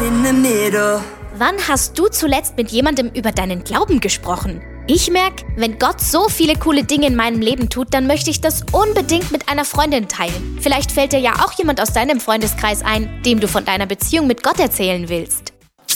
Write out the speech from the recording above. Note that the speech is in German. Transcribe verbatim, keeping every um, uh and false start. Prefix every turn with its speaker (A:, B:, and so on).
A: in the middle.
B: Wann hast du zuletzt mit jemandem über deinen Glauben gesprochen? Ich merke, wenn Gott so viele coole Dinge in meinem Leben tut, dann möchte ich das unbedingt mit einer Freundin teilen. Vielleicht fällt dir ja auch jemand aus deinem Freundeskreis ein, dem du von deiner Beziehung mit Gott erzählen willst.